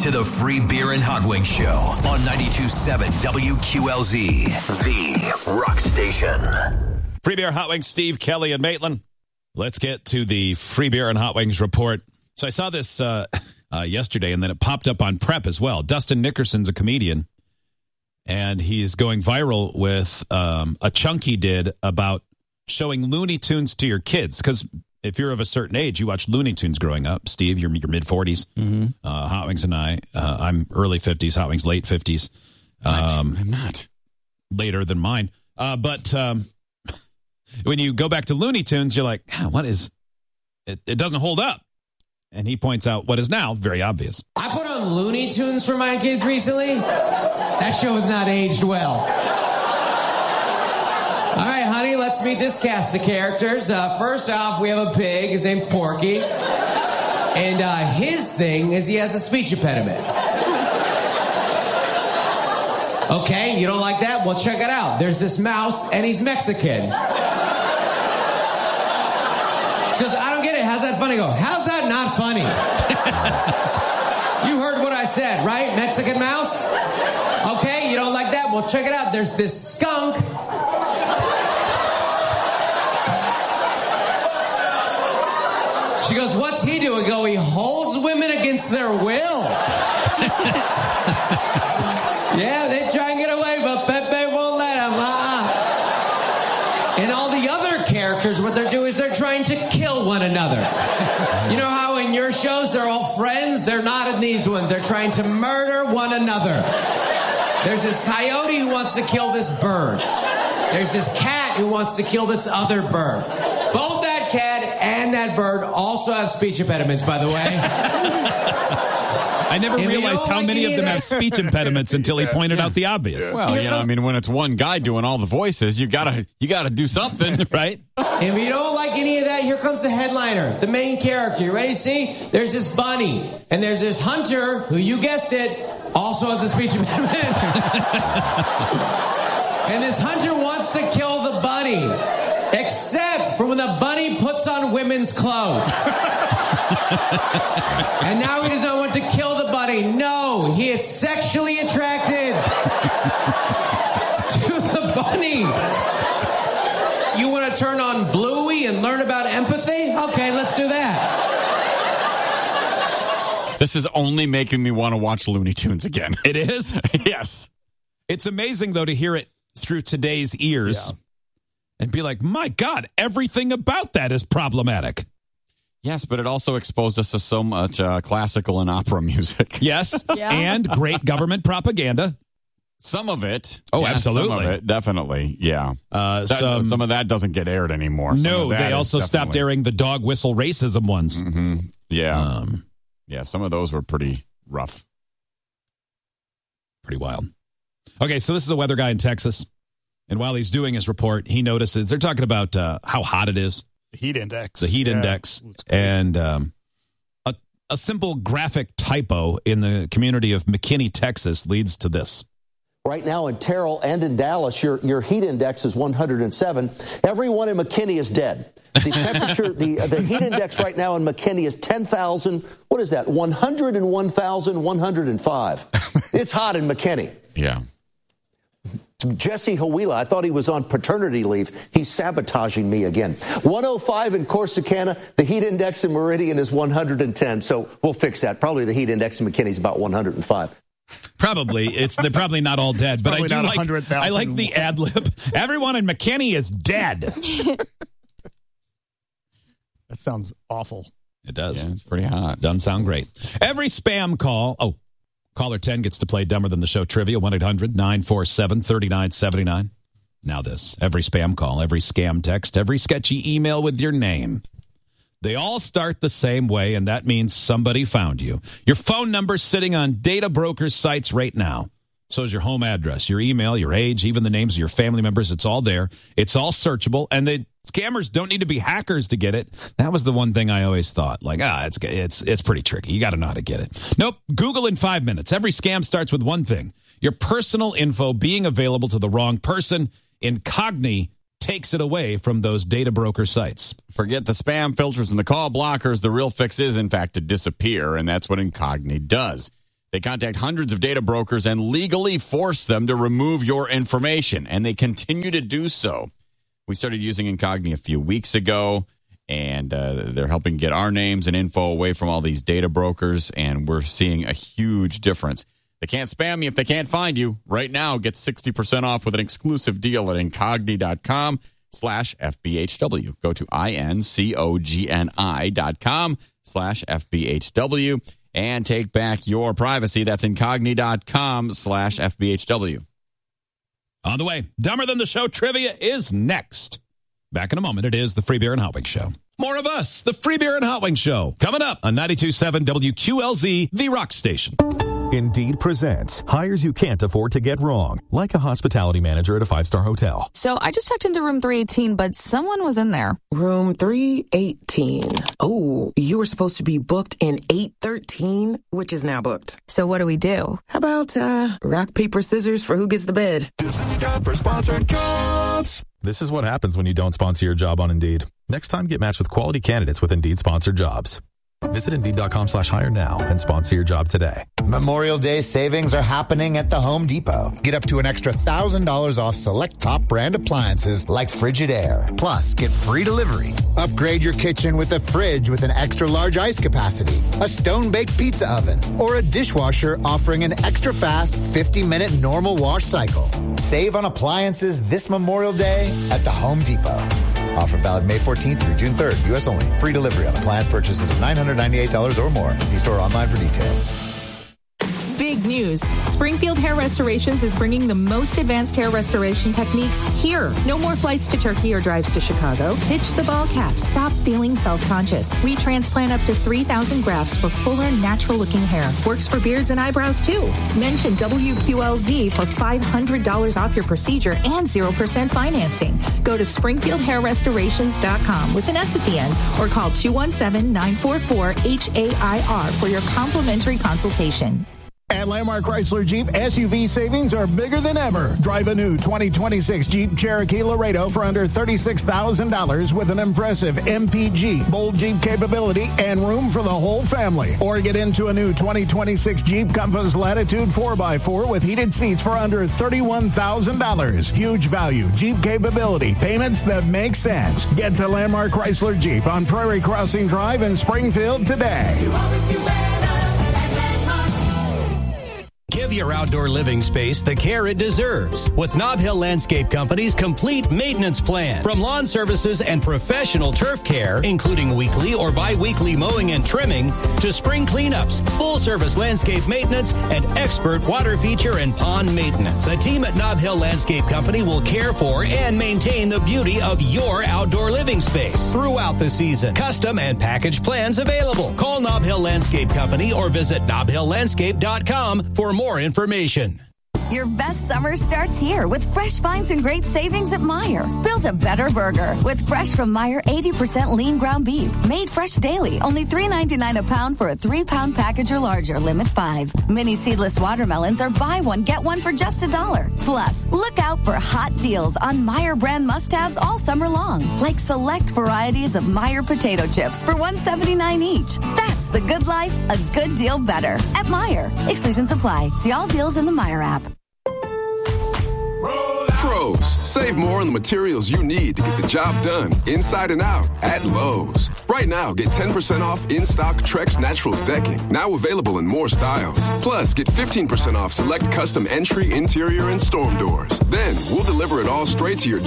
to the Free Beer and Hot Wings Show on 92.7 WQLZ, the rock station. Free Beer, Hot Wings, Steve, Kelly, and Maitland. Let's get to the Free Beer and Hot Wings report. So I saw this yesterday, and then it popped up on Prep as well. Dustin Nickerson's a comedian, and he's going viral with a chunk he did about showing Looney Tunes to your kids. Because if you're of a certain age, you watched Looney Tunes growing up. Steve, you're mid-40s. Mm-hmm. Hot Wings and I'm early 50s. Hot Wings, late 50s. I'm not. Later than mine. But when you go back to Looney Tunes, you're like, what is... It doesn't hold up. And he points out what is now very obvious. I put on Looney Tunes for my kids recently. That show has not aged well. All right, honey, let's meet this cast of characters. First off, we have a pig. His name's Porky. And his thing is he has a speech impediment. Okay, you don't like that? Well, check it out. There's this mouse, and he's Mexican. She goes, I don't get it. How's that funny? I go, how's that not funny? You heard what I said, right? Mexican mouse? Okay, you don't like that? Well, check it out. There's this skunk. She goes, what's he doing? I go, he holds women against their will. Yeah, they try and get away, but Pepe won't let them. And all the other characters, what they're doing is they're trying to kill one another. You know how in your shows they're all friends? They're not in these ones. They're trying to murder one another. There's this coyote who wants to kill this bird. There's this cat who wants to kill this other bird. Both that cat and that bird also have speech impediments, by the way. I never realized how many of them have speech impediments until he pointed out the obvious. Well, I mean, when it's one guy doing all the voices, you gotta do something, right? If you don't like any of that, here comes the headliner, the main character. You ready to see? There's this bunny, and there's this hunter who, you guessed it, also has a speech impediment. And this hunter wants to kill the bunny, except for when the bunny puts on women's clothes. And now he does not want to kill the bunny. No, he is sexually attracted to the bunny. You want to turn on Bluey and learn about empathy? Okay, let's do that. This is only making me want to watch Looney Tunes again. It is? Yes. It's amazing, though, to hear it through today's ears and be like, my God, everything about that is problematic. Yes, but it also exposed us to so much classical and opera music. Yes, and great government propaganda. Some of it. Oh, absolutely. Some of it, definitely, yeah. Some of that doesn't get aired anymore. No, they also stopped airing the dog whistle racism ones. Mm-hmm. Yeah. Some of those were pretty rough. Pretty wild. Okay, so this is a weather guy in Texas. And while he's doing his report, he notices they're talking about how hot it is. The heat index. The heat index. And a simple graphic typo in the community of McKinney, Texas leads to this. Right now in Terrell and in Dallas, your heat index is 107. Everyone in McKinney is dead. The temperature, the heat index right now in McKinney is 10,000. What is that? 101,105. It's hot in McKinney. Yeah. Jesse Hawila, I thought he was on paternity leave. He's sabotaging me again. 105 in Corsicana. The heat index in Meridian is 110. So we'll fix that. Probably the heat index in McKinney is about 105. Probably. They're probably not all dead, but I like the ad lib. Everyone in McKinney is dead. That sounds awful. It does. Yeah, it's pretty hot. Doesn't sound great. Every spam call. Oh, caller 10 gets to play Dumber Than the Show trivia. 1-800-947-3979. Now this. Every spam call, every scam text, every sketchy email with your name. They all start the same way, and that means somebody found you. Your phone number's sitting on data brokers' sites right now. So is your home address, your email, your age, even the names of your family members. It's all there. It's all searchable, and the scammers don't need to be hackers to get it. That was the one thing I always thought. Like, it's pretty tricky. You got to know how to get it. Nope. Google in 5 minutes. Every scam starts with one thing. Your personal info being available to the wrong person. Incogni takes it away from those data broker sites. Forget the spam filters and the call blockers. The real fix is, in fact, to disappear, and that's what Incogni does. They contact hundreds of data brokers and legally force them to remove your information, and they continue to do so. We started using Incogni a few weeks ago, and they're helping get our names and info away from all these data brokers, and we're seeing a huge difference. They can't spam you if they can't find you. Right now, get 60% off with an exclusive deal at Incogni.com/FBHW. Go to INCOGNI.com/FBHW and take back your privacy. That's Incogni.com/FBHW. On the way, Dumber Than the Show trivia is next. Back in a moment, it is the Free Beer and Hot Wings Show. More of us, the Free Beer and Hot Wings Show, coming up on 92.7 WQLZ, the Rock Station. Indeed presents hires you can't afford to get wrong, like a hospitality manager at a 5-star hotel. So I just checked into room 318, but someone was in there. Room 318. Oh, you were supposed to be booked in 813, which is now booked. So what do we do? How about rock, paper, scissors for who gets the bed? This is time for sponsored jobs. This is what happens when you don't sponsor your job on Indeed. Next time, get matched with quality candidates with Indeed sponsored jobs. Visit Indeed.com/hire now and sponsor your job today. Memorial Day savings are happening at the Home Depot. Get up to an extra $1,000 off select top brand appliances like Frigidaire. Plus, get free delivery. Upgrade your kitchen with a fridge with an extra large ice capacity, a stone-baked pizza oven, or a dishwasher offering an extra fast 50-minute normal wash cycle. Save on appliances this Memorial Day at the Home Depot. Offer valid May 14th through June 3rd. U.S. only. Free delivery on appliance purchases of $998 or more. See store online for details. Big news. Springfield Hair Restorations is bringing the most advanced hair restoration techniques here. No more flights to Turkey or drives to Chicago. Ditch the ball cap. Stop feeling self-conscious. We transplant up to 3,000 grafts for fuller, natural-looking hair. Works for beards and eyebrows, too. Mention WQLZ for $500 off your procedure and 0% financing. Go to SpringfieldHairRestorations.com with an S at the end or call 217-944-HAIR for your complimentary consultation. At Landmark Chrysler Jeep, SUV savings are bigger than ever. Drive a new 2026 Jeep Cherokee Laredo for under $36,000 with an impressive MPG, bold Jeep capability, and room for the whole family. Or get into a new 2026 Jeep Compass Latitude 4x4 with heated seats for under $31,000. Huge value, Jeep capability, payments that make sense. Get to Landmark Chrysler Jeep on Prairie Crossing Drive in Springfield today. Give your outdoor living space the care it deserves with Nob Hill Landscape Company's complete maintenance plan. From lawn services and professional turf care, including weekly or bi-weekly mowing and trimming, to spring cleanups, full-service landscape maintenance, and expert water feature and pond maintenance. The team at Nob Hill Landscape Company will care for and maintain the beauty of your outdoor living space throughout the season. Custom and package plans available. Call Nob Hill Landscape Company or visit nobhilllandscape.com for more information. Your best summer starts here with fresh finds and great savings at Meijer. Build a better burger with fresh from Meijer 80% lean ground beef. Made fresh daily. Only $3.99 a pound for a 3-pound package or larger. Limit 5. Mini seedless watermelons are buy one, get one for just $1. Plus, look out for hot deals on Meijer brand must-haves all summer long. Like select varieties of Meijer potato chips for $1.79 each. That's the good life, a good deal better. At Meijer. Exclusions apply. See all deals in the Meijer app. Pros, save more on the materials you need to get the job done inside and out at Lowe's. Right now, get 10% off in-stock Trex Naturals decking, now available in more styles. Plus, get 15% off select custom entry, interior, and storm doors. Then, we'll deliver it all straight to your